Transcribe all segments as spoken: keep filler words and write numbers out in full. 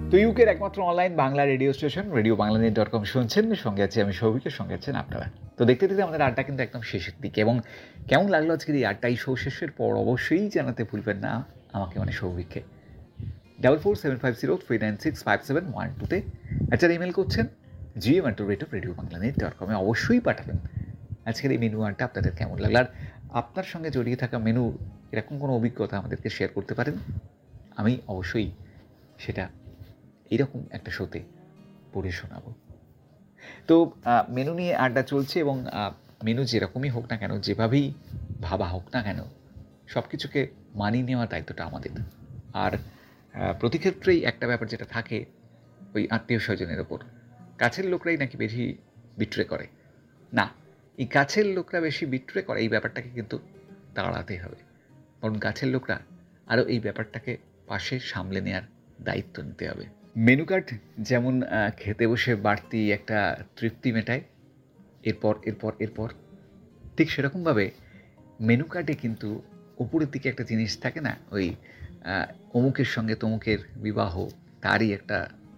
তো ইউকের একমাত্র online Bangla radio station radio Banglanews dot com শুনছেন। সঙ্গে আছি আমি সৌভিকের, সঙ্গে আছেন আপনারা। তো দেখতে দেখতে আমাদের আড্ডা কিন্তু একদম শেষের দিকে, এবং কেমন লাগলো আজকের এই আড্ডা, এই শো শেষের পর অবশ্যই জানাতে ভুলবেন না আমাকে, মানে সৌভিককে, double four seven five zero three nine six five seven one টুতে আচ্ছা ইমেল করছেন GM at rate of radio Banglanews dot কমে অবশ্যই পাঠাবেন আজকের এই মেনু আড্ডা আপনাদের কেমন লাগলো। আর আপনার সঙ্গে জড়িয়ে থাকা মেনু এরকম কোনো অভিজ্ঞতা আমাদেরকে শেয়ার করতে পারেন, আমি অবশ্যই সেটা এরকম একটা শোতে পড়ে শোনাবো। তো মেনু নিয়ে আড্ডা চলছে, এবং মেনু যেরকমই হোক না কেন, যেভাবেই ভাবা হোক না কেন, সব কিছুকে মানিয়ে নেওয়ার দায়িত্বটা আমাদের। আর প্রতি ক্ষেত্রেই একটা ব্যাপার যেটা থাকে, ওই আত্মীয় স্বজনের ওপর, কাছের লোকরাই নাকি বেশি বিট্রে করে। না, এই কাছের লোকরা বেশি বিট্রে করে এই ব্যাপারটাকে কিন্তু তাড়াতে হবে, কারণ কাছের লোকরা আরও এই ব্যাপারটাকে পাশে সামলে নেওয়ার দায়িত্ব নিতে হবে। মেনু কার্ড যেমন খেতে বসে বাড়তি একটা তৃপ্তি মেটায় এরপর এরপর এরপর, ঠিক সেরকমভাবে মেনু কার্ডে কিন্তু উপরের দিকে একটা জিনিস থাকে না, ওই অমুকের সঙ্গে তমুকের বিবাহ, তারই একটা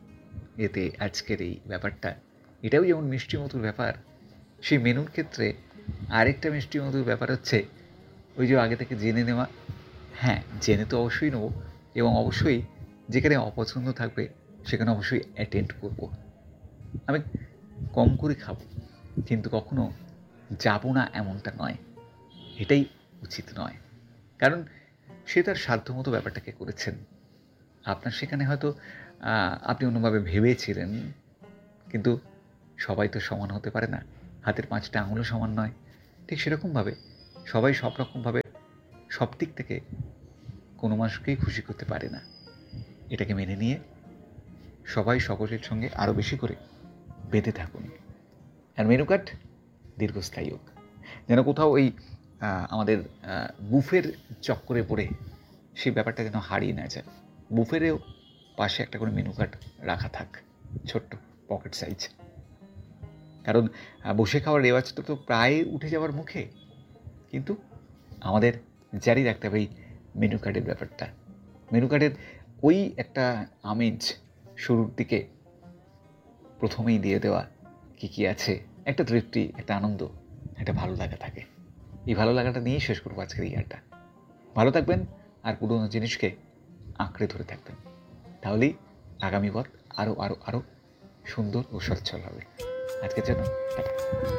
এতে আজকের এই ব্যাপারটা, এটাও যেমন মিষ্টি মধুর ব্যাপার, সেই মেনুর ক্ষেত্রে আরেকটা মিষ্টি মধুর ব্যাপার হচ্ছে ওই যে আগে থেকে জেনে নেওয়া। হ্যাঁ, জেনে তো অবশ্যই নেবো, এবং অবশ্যই যেখানে অপছন্দ থাকবে সেখানে অবশ্যই অ্যাটেন্ড করব। আমি কম করে খাবো, কিন্তু কখনো যাব না এমনটা নয়, এটাই উচিত নয়, কারণ সে তার সাধ্যমতো ব্যাপারটাকে করেছেন। আপনার সেখানে হয়তো আপনি অন্যভাবে ভেবেছিলেন, কিন্তু সবাই তো সমান হতে পারে না, হাতের পাঁচটা আঙুলও সমান নয়। ঠিক সেরকমভাবে সবাই সব রকমভাবে সব দিক থেকে কোনো মানুষকেই খুশি করতে পারে না। এটাকে মেনে নিয়ে সবাই সকলের সঙ্গে আরও বেশি করে বেঁধে থাকুন, আর মেনু কার্ড দীর্ঘস্থায়ী হোক, যেন কোথাও ওই আমাদের বুফের চক্করে পড়ে সেই ব্যাপারটা যেন হারিয়ে না যায়। বুফেরেও পাশে একটা করে মেনু কার্ড রাখা থাক, ছোট্ট পকেট সাইজ, কারণ বসে খাওয়ার রেওয়াজটা তো প্রায় উঠে যাওয়ার মুখে, কিন্তু আমাদের জারি রাখতে হবে এই মেনু কার্ডের ব্যাপারটা। মেনু কার্ডের ওই একটা আমেজ শুরুর দিকে প্রথমেই দিয়ে দেওয়া, কী কী আছে, একটা তৃপ্তি, একটা আনন্দ, একটা ভালো লাগা থাকে। এই ভালো লাগাটা নিয়েই শেষ করবো আজকের এই আড্ডা। ভালো থাকবেন, আর পুরোনো জিনিসকে আঁকড়ে ধরে থাকবেন, তাহলেই আগামী পথ আরও আরও আরও সুন্দর ও সচ্ছল হবে। আজকের জন্য টাটা।